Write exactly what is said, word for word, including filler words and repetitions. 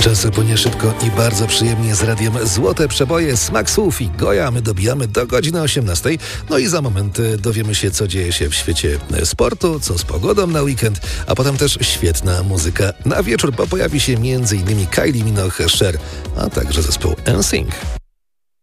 Czas płynie szybko i bardzo przyjemnie z radiem Złote Przeboje, Smak Słów i Goja. My dobijamy do godziny osiemnastej. No i za moment dowiemy się, co dzieje się w świecie sportu, co z pogodą na weekend, a potem też świetna muzyka na wieczór, bo pojawi się m.in. Kylie Minogue, Cher, a także zespół N Sync.